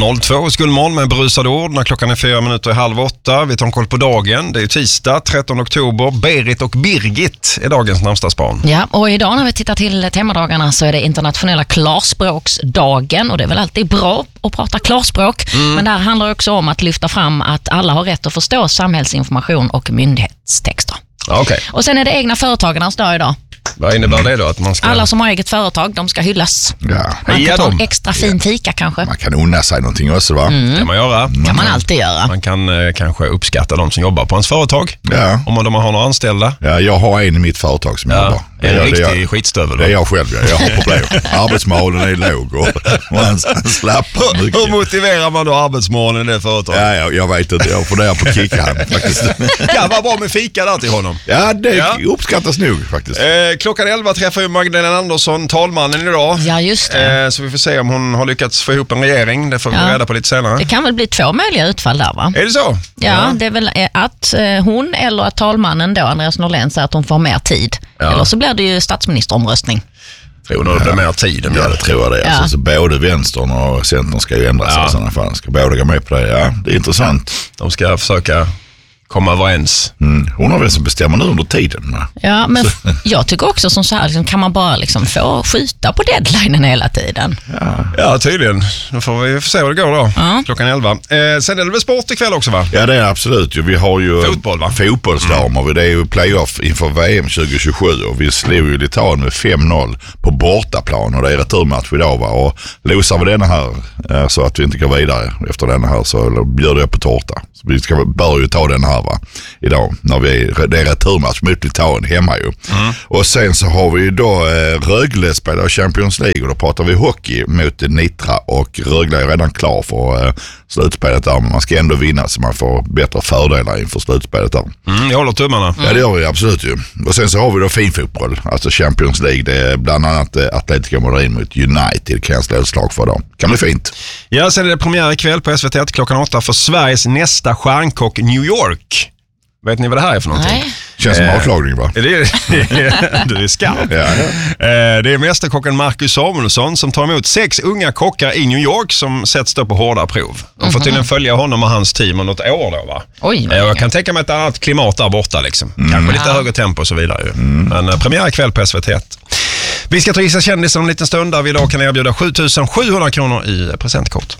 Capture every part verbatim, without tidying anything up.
noll två Guldmorgon med brusade ord när klockan är fyra minuter i halv åtta. Vi tar en koll på dagen. Det är tisdag, trettonde oktober. Berit och Birgit är dagens namnsdagsbarn. Ja, och idag när vi tittar till temadagarna så är det internationella klarspråksdagen. Och det är väl alltid bra att prata klarspråk. Mm. Men det här handlar också om att lyfta fram att alla har rätt att förstå samhällsinformation och myndighetstexter. Okay. Och sen är det egna företagarnas dag idag. Vad innebär det då? Att man ska... Alla som har eget företag, de ska hyllas. Ja. Man kan ta en extra fin fika kanske. Man kan unna sig någonting också, va? Mm. kan man göra. kan man, man alltid göra. Man kan eh, kanske uppskatta de som jobbar på ens företag. Ja. Om man, de har några anställda. Ja, jag har en i mitt företag som ja. jobbar. En jag, riktig jag, skitstövel. Det är jag själv, jag, jag har problem. Arbetsmoralen är låg och, och han, han slappar mycket. Hur motiverar man då arbetsmoralen i det företaget? Ja, jag, jag vet inte, jag funderar på att kicka han faktiskt. Ja, vad bra med fika där till honom. Ja, det ja. uppskattas nog faktiskt. Eh, klockan elva träffar ju Magdalena Andersson, talmannen idag. Ja, just det. Eh, så vi får se om hon har lyckats få ihop en regering. Det får vi ja. reda på lite senare. Det kan väl bli två möjliga utfall där, va? Är det så? Ja, ja. Det är väl att eh, hon eller att talmannen då, Andreas Norlén, säger att hon får mer tid. Ja. Eller så blir det ju statsministeromröstning. Tror nog det blir mer tid. Ja, det tror jag det. Ja. Alltså, så både vänstern och centern ska ju ändra sig ja. i sådana fall. Ska båda gå med på det. Ja, det är intressant. De ska försöka komma överens. Mm. Hon har väl som bestämmer nu under tiden. Va? Ja, men jag tycker också som så här, liksom, kan man bara liksom få skjuta på deadlinen hela tiden? Ja, ja tydligen. Då får vi se hur det går då. Ja. Klockan elva. Eh, sen är det väl sport ikväll också, va? Ja, det är absolut. Vi har ju fotboll, va? Fotbollsdamer. Mm. Det är ju playoff inför V M tjugo tjugosju och vi slog ju Litauen med fem noll på bortaplan och det är returmatch idag, va? Och losar vi denna här så att vi inte går vidare efter denna här så bjuder jag på tårta. Så vi ska, bör ju ta den här, va? Idag när vi, det är returmatch mot Litauen hemma ju. Mm. Och sen så har vi ju då eh, Rögle spelar Champions League och då pratar vi hockey mot Nitra och Rögle är redan klar för eh, slutspelet där, men man ska ändå vinna så man får bättre fördelar inför slutspelet där. Mm, jag håller tummarna. Mm. Ja, det gör vi absolut ju. Och sen så har vi då finfotboll, alltså Champions League. Det är bland annat eh, Atletico Madrid mot United kan jag slå ett slag för då. Kan bli fint. Ja, sen är det premiär ikväll på S V T ett klockan åtta för Sveriges nästa stjärnkock New York. Vet ni vad det här är för någonting? Nej. Känns som avslagning, va? Det är, du är skarp. Ja, ja. Det är mästerkocken Marcus Samuelsson som tar emot sex unga kockar i New York som sätts då på hårda prov. De får tydligen följa honom och hans team om något år då, va? Oj, jag kan tänka mig ett annat klimat där borta liksom. Mm. Kanske lite ja. högre tempo och så vidare ju. Mm. Men uh, premiär ikväll på S V T ett. Vi ska ta gissa kändisen om en liten stund där vi idag kan erbjuda sju tusen sjuhundra kronor i presentkort.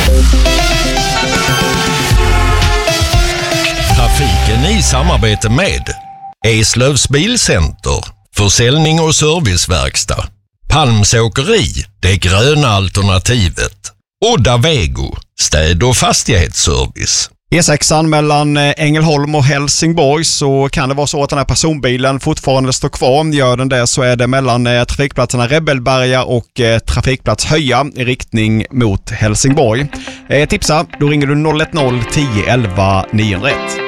Trafiken i samarbete med Eslövs Bilcenter, försäljning och serviceverkstad, Palmsåkeri, det gröna alternativet, Odda Vego, städ- och fastighetsservice. E sexan mellan Ängelholm och Helsingborg så kan det vara så att den här personbilen fortfarande står kvar. Gör den det så är det mellan trafikplatserna Rebelberga och trafikplats Höja i riktning mot Helsingborg. Eh, tipsa, då ringer du noll ett noll tio elva niohundraett.